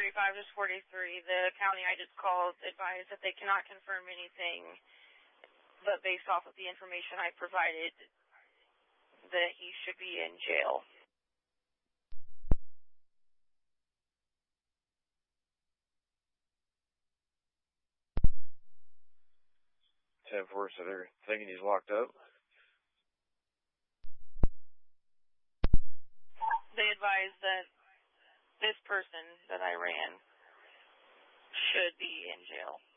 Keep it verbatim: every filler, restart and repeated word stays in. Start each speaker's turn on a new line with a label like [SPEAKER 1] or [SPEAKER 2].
[SPEAKER 1] thirty-five to forty-three, the county I just called advised that they cannot confirm anything, but based off of the information I provided, that he should be in jail.
[SPEAKER 2] ten four, so they're thinking he's locked up?
[SPEAKER 1] They advised that this person that I ran should be in jail.